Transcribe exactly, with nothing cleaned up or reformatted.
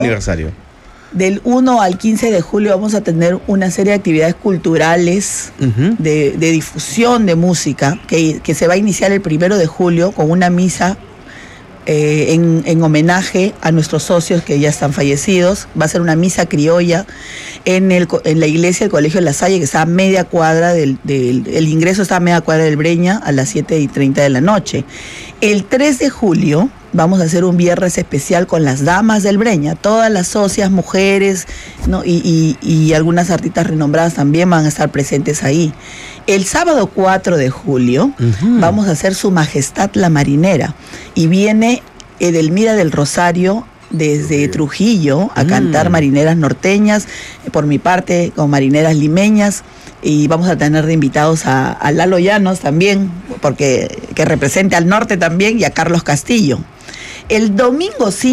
aniversario. Del uno al quince de julio vamos a tener una serie de actividades culturales, uh-huh. de, de difusión de música, que, que se va a iniciar el primero de julio con una misa eh, en, en homenaje a nuestros socios que ya están fallecidos. Va a ser una misa criolla en, el, en la iglesia del Colegio La Salle, que está a media cuadra del, del el ingreso está a media cuadra del Breña, a las siete y treinta de la noche. El tres de julio vamos a hacer un viernes especial con las damas del Breña, todas las socias, mujeres, ¿no? y, y, y algunas artistas renombradas también van a estar presentes ahí. El sábado cuatro de julio uh-huh. vamos a hacer Su Majestad la Marinera, y viene Edelmira del Rosario desde Trujillo a mm. cantar marineras norteñas, por mi parte con marineras limeñas, y vamos a tener de invitados a, a Lalo Llanos también, porque que represente al norte también, y a Carlos Castillo. El domingo cinco